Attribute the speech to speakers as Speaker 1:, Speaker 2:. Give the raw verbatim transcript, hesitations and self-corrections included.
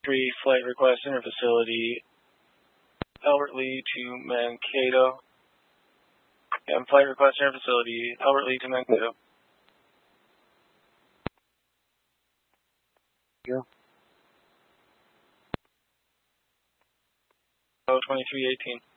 Speaker 1: three, flight request enter facility, Albert Lee to Mankato. Yeah, flight request enter facility, Albert Lee to Mankato.
Speaker 2: Yeah.
Speaker 1: Oh, twenty-three eighteen.